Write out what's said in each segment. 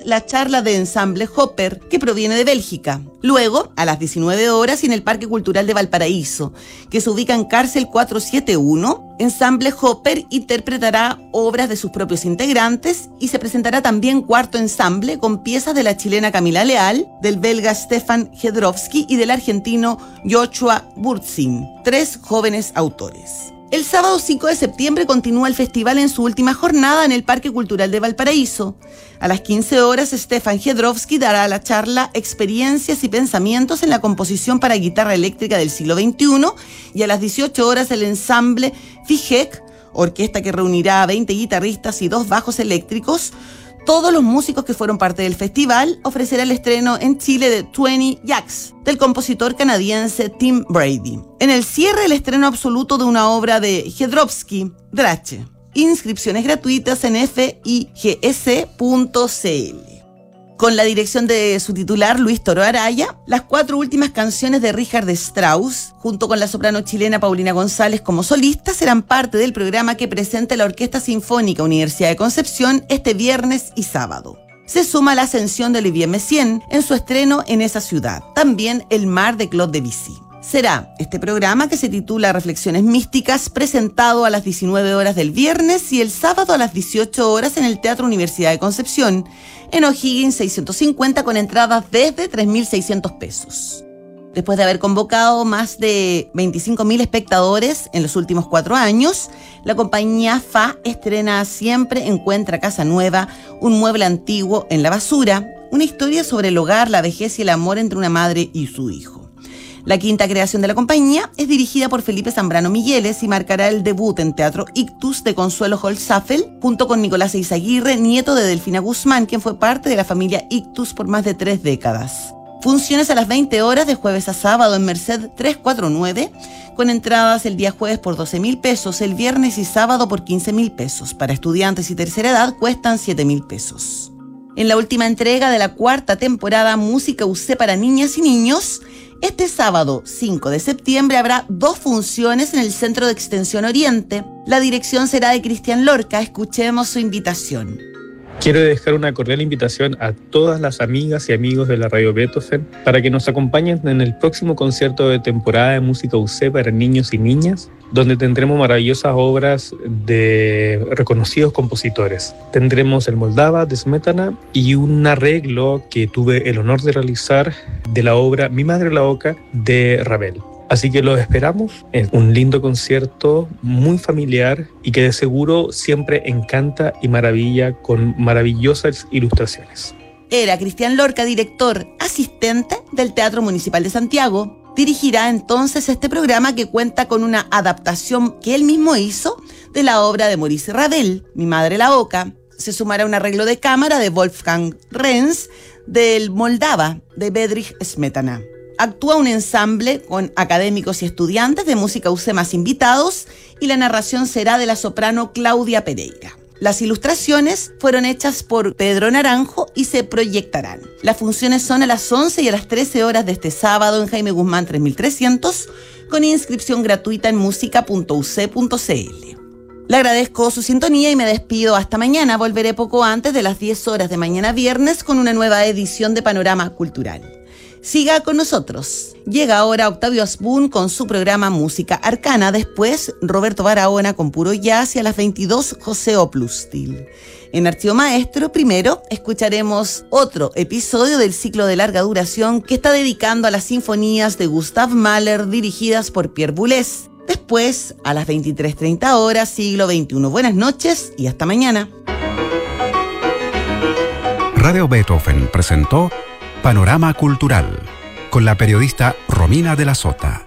la charla de ensamble Hopper, que proviene de Bélgica. Luego, a las 19 horas, en el Parque Cultural de Valparaíso, que se ubica en Cárcel 471, ensamble Hopper interpretará obras de sus propios integrantes y se presentará también cuarto ensamble con piezas de la chilena Camila Leal, del belga Stefan Jedrowski y del argentino Joshua Burzin, 3 jóvenes autores. El sábado 5 de septiembre continúa el festival en su última jornada en el Parque Cultural de Valparaíso. A las 15 horas, Stefan Jedrowski dará la charla Experiencias y Pensamientos en la composición para guitarra eléctrica del siglo XXI y a las 18 horas el ensamble FIGEC, orquesta que reunirá a 20 guitarristas y 2 bajos eléctricos. Todos los músicos que fueron parte del festival ofrecerá el estreno en Chile de 20 Jacks, del compositor canadiense Tim Brady. En el cierre, el estreno absoluto de una obra de Jedrowski, Drache. Inscripciones gratuitas en figs.cl. Con la dirección de su titular, Luis Toro Araya, las 4 últimas canciones de Richard Strauss, junto con la soprano chilena Paulina González como solista, serán parte del programa que presenta la Orquesta Sinfónica Universidad de Concepción este viernes y sábado. Se suma la ascensión de Olivier Messiaen en su estreno en esa ciudad, también El Mar de Claude Debussy. Será este programa, que se titula Reflexiones Místicas, presentado a las 19 horas del viernes y el sábado a las 18 horas en el Teatro Universidad de Concepción, en O'Higgins 650, con entradas desde 3.600 pesos. Después de haber convocado más de 25.000 espectadores en los últimos 4 años, la compañía FA estrena Siempre Encuentra Casa Nueva, un mueble antiguo en la basura, una historia sobre el hogar, la vejez y el amor entre una madre y su hijo. La quinta creación de la compañía es dirigida por Felipe Zambrano Migueles y marcará el debut en Teatro Ictus de Consuelo Holzapfel, junto con Nicolás Eizaguirre, nieto de Delfina Guzmán, quien fue parte de la familia Ictus por más de 3 décadas. Funciones a las 20 horas de jueves a sábado en Merced 349, con entradas el día jueves por 12.000 pesos, el viernes y sábado por 15.000 pesos. Para estudiantes y tercera edad cuestan 7.000 pesos. En la última entrega de la 4ª temporada Música UC para niñas y niños, este sábado 5 de septiembre habrá 2 funciones en el Centro de Extensión Oriente. La dirección será de Cristian Lorca. Escuchemos su invitación. Quiero dejar una cordial invitación a todas las amigas y amigos de la Radio Beethoven para que nos acompañen en el próximo concierto de temporada de Música UC para niños y niñas, donde tendremos maravillosas obras de reconocidos compositores. Tendremos el Moldava de Smetana y un arreglo que tuve el honor de realizar de la obra Mi Madre la Oca de Ravel. Así que los esperamos en un lindo concierto muy familiar y que de seguro siempre encanta y maravilla con maravillosas ilustraciones. Era Cristian Lorca, director asistente del Teatro Municipal de Santiago. Dirigirá entonces este programa, que cuenta con una adaptación que él mismo hizo de la obra de Maurice Ravel, Mi Madre la Oca. Se sumará un arreglo de cámara de Wolfgang Renz del Moldava de Bedřich Smetana. Actúa un ensamble con académicos y estudiantes de Música UC más invitados, y la narración será de la soprano Claudia Pereira. Las ilustraciones fueron hechas por Pedro Naranjo y se proyectarán. Las funciones son a las 11 y a las 13 horas de este sábado en Jaime Guzmán 3300, con inscripción gratuita en musica.uc.cl. Le agradezco su sintonía y me despido hasta mañana. Volveré poco antes de las 10 horas de mañana viernes con una nueva edición de Panorama Cultural. Siga con nosotros. Llega ahora Octavio Asbun con su programa Música Arcana. Después, Roberto Barahona con Puro Jazz, y a las 22, José Oplustil. En Archivo Maestro, primero, escucharemos otro episodio del ciclo de larga duración que está dedicando a las sinfonías de Gustav Mahler dirigidas por Pierre Boulez. Después, a las 23:30 horas, siglo XXI. Buenas noches y hasta mañana. Radio Beethoven presentó Panorama Cultural, con la periodista Romina de la Sota.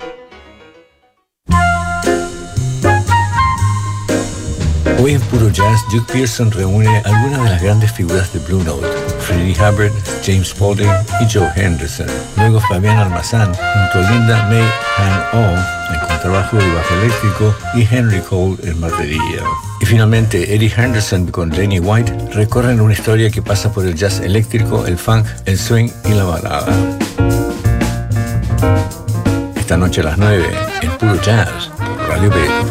Hoy en Puro Jazz, Duke Pearson reúne algunas de las grandes figuras de Blue Note: Freddie Hubbard, James Spaulding y Joe Henderson. Luego Fabián Almazán junto a Linda May Han-Oh en contrabajo y bajo eléctrico, y Henry Cole en batería. Y finalmente Eddie Henderson con Lenny White recorren una historia que pasa por el jazz eléctrico, el funk, el swing y la balada. Esta noche a las 9 en Puro Jazz por Radio Beethoven.